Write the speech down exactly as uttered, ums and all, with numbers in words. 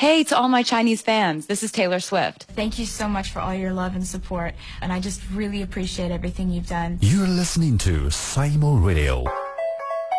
Hey to all my Chinese fans, this is Taylor Swift. Thank you so much for all your love and support, and I just really appreciate everything you've done. You're listening to Simo Radio.